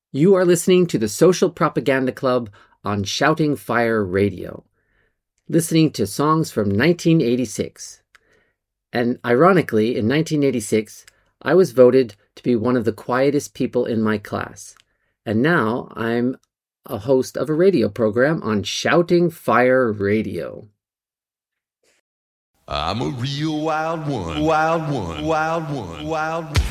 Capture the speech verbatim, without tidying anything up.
You are listening to the Social Propaganda Club on Shouting Fire Radio, listening to songs from nineteen eighty-six. And ironically, in nineteen eighty-six, I was voted to be one of the quietest people in my class. And now I'm a host of a radio program on Shouting Fire Radio. I'm a real wild one, wild one, wild one, wild one.